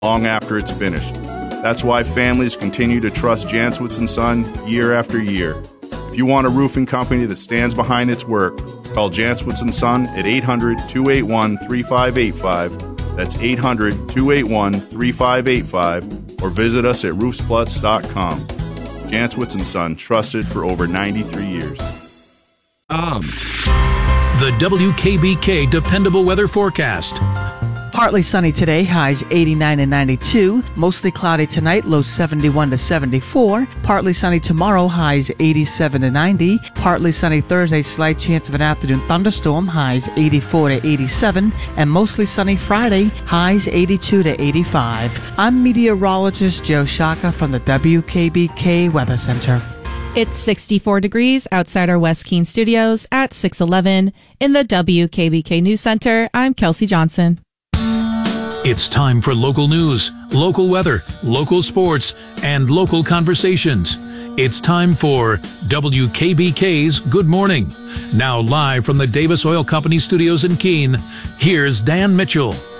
long after it's finished. That's why families continue to trust Janswitz & Son year after year. If you want a roofing company that stands behind its work, call Janswitz & Son at 800-281-3585. That's 800-281-3585. Or visit us at roofsplutz.com. Janswitz & Son, trusted for over 93 years. The WKBK Dependable Weather Forecast. Partly sunny today, highs 89 and 92. Mostly cloudy tonight, lows 71 to 74. Partly sunny tomorrow, highs 87 to 90. Partly sunny Thursday, slight chance of an afternoon thunderstorm, highs 84 to 87. And mostly sunny Friday, highs 82 to 85. I'm meteorologist Joe Shaka from the WKBK Weather Center. It's 64 degrees outside our West Keene studios at 611. In the WKBK News Center, I'm Kelsey Johnson. It's time for local news, local weather, local sports, and local conversations. It's time for WKBK's Good Morning. Now live from the Davis Oil Company studios in Keene, here's Dan Mitchell.